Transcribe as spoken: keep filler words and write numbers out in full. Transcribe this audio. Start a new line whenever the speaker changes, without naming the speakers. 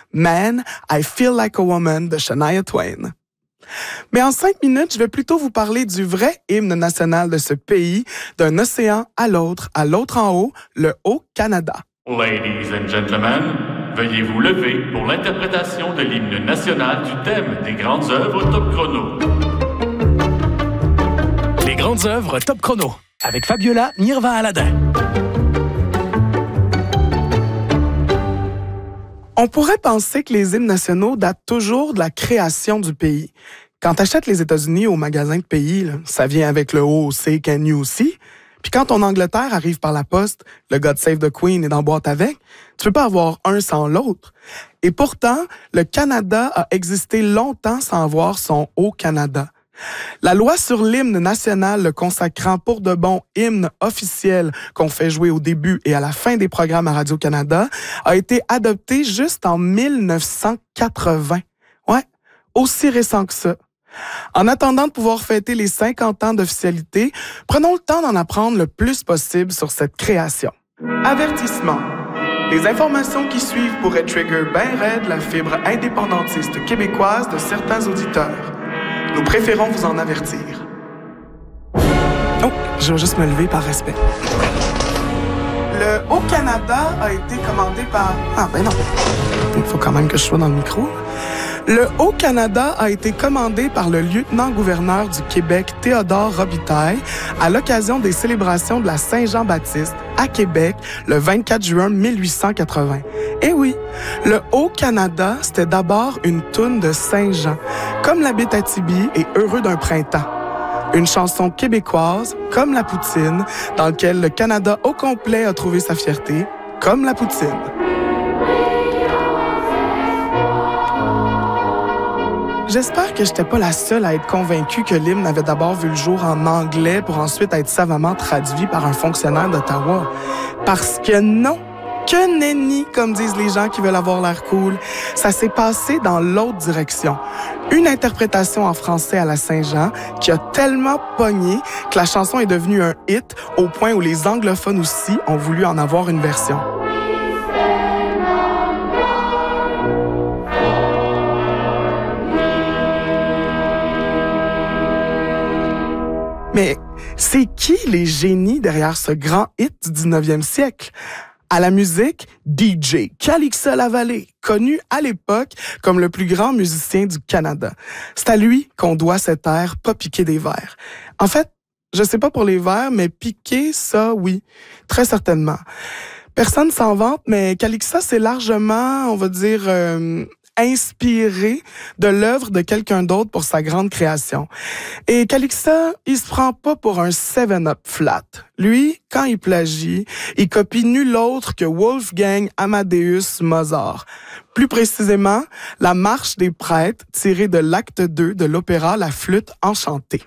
Man, I Feel Like a Woman de Shania Twain. Mais en cinq minutes, je vais plutôt vous parler du vrai hymne national de ce pays, d'un océan à l'autre, à l'autre en haut, le Haut-Canada.
Ladies and gentlemen, veuillez vous lever pour l'interprétation de l'hymne national du thème des grandes œuvres Top Chrono.
Les grandes œuvres Top Chrono, avec Fabiola Nirva-Aladin.
On pourrait penser que les hymnes nationaux datent toujours de la création du pays. Quand tu achètes les États-Unis au magasin de pays, là, ça vient avec le O C, Can You See? Puis quand ton Angleterre arrive par la poste, le God Save the Queen est dans boîte avec, tu peux pas avoir un sans l'autre. Et pourtant, le Canada a existé longtemps sans avoir son Haut-Canada. La loi sur l'hymne national le consacrant pour de bon hymne officiel qu'on fait jouer au début et à la fin des programmes à Radio-Canada a été adoptée juste en mille neuf cent quatre-vingts. Ouais, aussi récent que ça. En attendant de pouvoir fêter les cinquante ans d'officialité, prenons le temps d'en apprendre le plus possible sur cette création. Avertissement. Les informations qui suivent pourraient trigger ben raide la fibre indépendantiste québécoise de certains auditeurs. Nous préférons vous en avertir. Oh, je vais juste me lever par respect. Le Haut-Canada a été commandé par... Ah, ben non. Il faut quand même que je sois dans le micro. Le Haut-Canada a été commandé par le lieutenant-gouverneur du Québec, Théodore Robitaille, à l'occasion des célébrations de la Saint-Jean-Baptiste à Québec le vingt-quatre juin mille huit cent quatre-vingts. Eh oui, le Haut-Canada, c'était d'abord une toune de Saint-Jean, comme l'Abitibi et Heureux d'un printemps. Une chanson québécoise, comme la poutine, dans laquelle le Canada au complet a trouvé sa fierté, comme la poutine. J'espère que j'étais pas la seule à être convaincue que l'hymne avait d'abord vu le jour en anglais pour ensuite être savamment traduit par un fonctionnaire d'Ottawa. Parce que non, que nenni, comme disent les gens qui veulent avoir l'air cool. Ça s'est passé dans l'autre direction. Une interprétation en français à la Saint-Jean qui a tellement pogné que la chanson est devenue un hit au point où les anglophones aussi ont voulu en avoir une version. Mais c'est qui les génies derrière ce grand hit du dix-neuvième siècle? À la musique, D J Calixa Lavallée, connu à l'époque comme le plus grand musicien du Canada. C'est à lui qu'on doit cet air « Pas piquer des verres ». En fait, je sais pas pour les verres, mais piquer, ça, oui, très certainement. Personne s'en vante, mais Calixa, c'est largement, on va dire... Euh, inspiré de l'œuvre de quelqu'un d'autre pour sa grande création. Et Calixa, il se prend pas pour un seven up flat. Lui, quand il plagie, il copie nul autre que Wolfgang Amadeus Mozart. Plus précisément, la marche des prêtres tirée de l'acte deux de l'opéra La Flûte enchantée.